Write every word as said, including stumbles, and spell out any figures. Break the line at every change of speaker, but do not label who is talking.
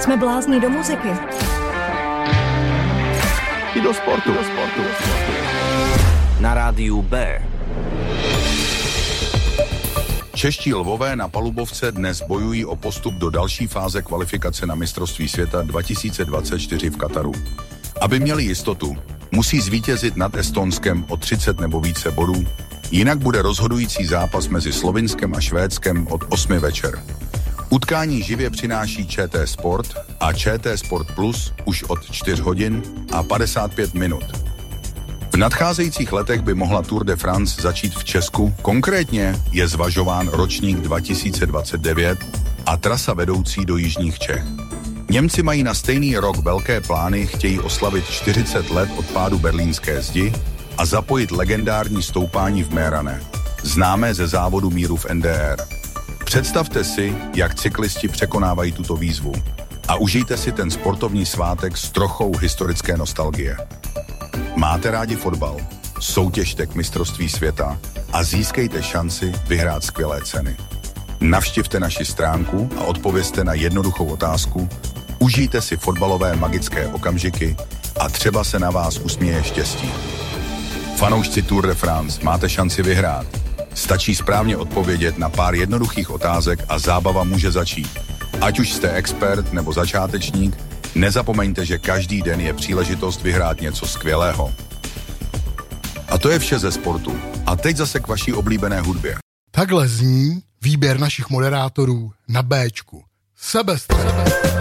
Jsme blázni do muziky.
I do sportu. Do sportu.
Na rádiu B.
Čeští lvové na palubovce dnes bojují o postup do další fáze kvalifikace na mistrovství světa dva tisíce dvacet čtyři v Kataru. Aby měli jistotu, musí zvítězit nad Estonskem o třicet nebo více bodů, jinak bude rozhodující zápas mezi Slovinskem a Švédskem od osmi večer. Utkání živě přináší ČT Sport a ČT Sport Plus už od čtyř hodin a padesát pět minut. V nadcházejících letech by mohla Tour de France začít v Česku, konkrétně je zvažován ročník dva tisíce dvacet devět a trasa vedoucí do jižních Čech. Němci mají na stejný rok velké plány, chtějí oslavit čtyřicet let od pádu berlínské zdi a zapojit legendární stoupání v Mérane, známé ze závodu míru v N D R. Představte si, jak cyklisti překonávají tuto výzvu a užijte si ten sportovní svátek s trochou historické nostalgie. Máte rádi fotbal? Soutěžte k mistrovství světa a získejte šanci vyhrát skvělé ceny. Navštivte naši stránku a odpovězte na jednoduchou otázku. Užijte si fotbalové magické okamžiky a třeba se na vás usměje štěstí. Fanoušci Tour de France, máte šanci vyhrát. Stačí správně odpovědět na pár jednoduchých otázek a zábava může začít. Ať už jste expert nebo začátečník, nezapomeňte, že každý den je příležitost vyhrát něco skvělého. A to je vše ze sportu. A teď zase k vaší oblíbené hudbě.
Takhle zní výběr našich moderátorů na Béčku. Sebestřed.